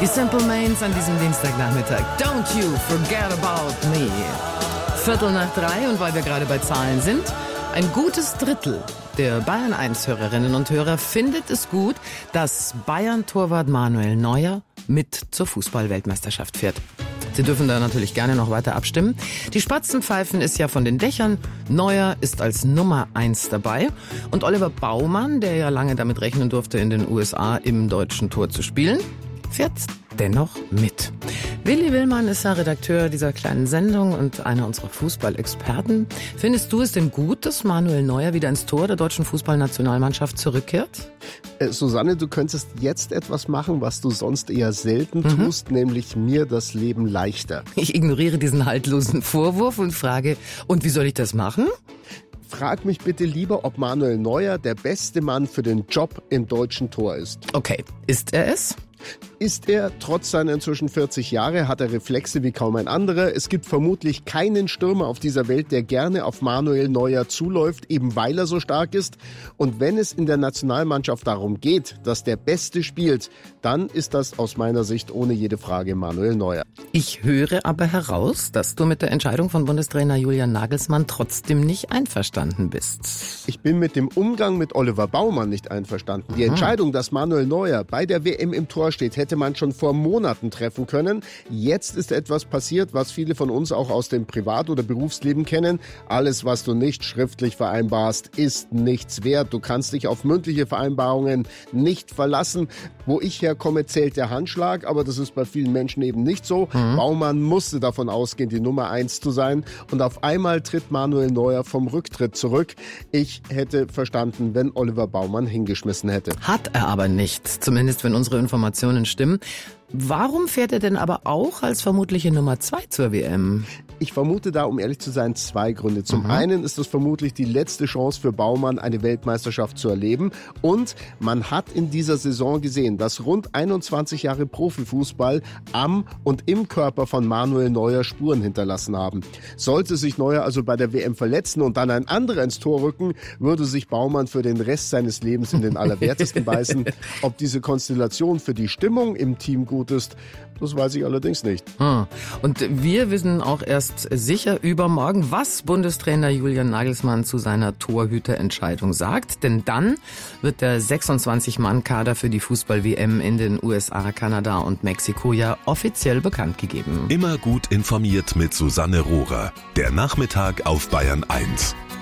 Die Simple Mains an diesem Dienstagnachmittag. Don't you forget about me. 2:45 und weil wir gerade bei Zahlen sind, ein gutes Drittel der Bayern 1-Hörerinnen und Hörer findet es gut, dass Bayern-Torwart Manuel Neuer mit zur Fußball-Weltmeisterschaft fährt. Sie dürfen da natürlich gerne noch weiter abstimmen. Die Spatzen pfeifen ist ja von den Dächern. Neuer ist als Nummer 1 dabei. Und Oliver Baumann, der ja lange damit rechnen durfte, in den USA im deutschen Tor zu spielen, fährt dennoch mit. Willi Willmann ist ja Redakteur dieser kleinen Sendung und einer unserer Fußballexperten. Findest du es denn gut, dass Manuel Neuer wieder ins Tor der deutschen Fußballnationalmannschaft zurückkehrt? Susanne, du könntest jetzt etwas machen, was du sonst eher selten tust, nämlich mir das Leben leichter. Ich ignoriere diesen haltlosen Vorwurf und frage, und wie soll ich das machen? Frag mich bitte lieber, ob Manuel Neuer der beste Mann für den Job im deutschen Tor ist. Okay, ist er es? Ist er, trotz seiner inzwischen 40 Jahre, hat er Reflexe wie kaum ein anderer. Es gibt vermutlich keinen Stürmer auf dieser Welt, der gerne auf Manuel Neuer zuläuft, eben weil er so stark ist. Und wenn es in der Nationalmannschaft darum geht, dass der Beste spielt, dann ist das aus meiner Sicht ohne jede Frage Manuel Neuer. Ich höre aber heraus, dass du mit der Entscheidung von Bundestrainer Julian Nagelsmann trotzdem nicht einverstanden bist. Ich bin mit dem Umgang mit Oliver Baumann nicht einverstanden. Die Entscheidung, dass Manuel Neuer bei der WM im Tor steht, hätte man schon vor Monaten treffen können. Jetzt ist etwas passiert, was viele von uns auch aus dem Privat- oder Berufsleben kennen. Alles, was du nicht schriftlich vereinbarst, ist nichts wert. Du kannst dich auf mündliche Vereinbarungen nicht verlassen. Wo ich herkomme, zählt der Handschlag, aber das ist bei vielen Menschen eben nicht so. Baumann musste davon ausgehen, die Nummer 1 zu sein. Und auf einmal tritt Manuel Neuer vom Rücktritt zurück. Ich hätte verstanden, wenn Oliver Baumann hingeschmissen hätte. Hat er aber nicht, zumindest wenn unsere Informationen stimmen. Warum fährt er denn aber auch als vermutliche Nummer 2 zur WM? Ich vermute da, um ehrlich zu sein, 2 Gründe. Zum einen ist es vermutlich die letzte Chance für Baumann, eine Weltmeisterschaft zu erleben. Und man hat in dieser Saison gesehen, dass rund 21 Jahre Profifußball am und im Körper von Manuel Neuer Spuren hinterlassen haben. Sollte sich Neuer also bei der WM verletzen und dann ein anderer ins Tor rücken, würde sich Baumann für den Rest seines Lebens in den Allerwertesten beißen. Ob diese Konstellation für die Stimmung im Team gut ist, das weiß ich allerdings nicht. Und wir wissen auch erst sicher übermorgen, was Bundestrainer Julian Nagelsmann zu seiner Torhüterentscheidung sagt. Denn dann wird der 26-Mann-Kader für die Fußball-WM in den USA, Kanada und Mexiko ja offiziell bekannt gegeben. Immer gut informiert mit Susanne Rohrer. Der Nachmittag auf Bayern 1.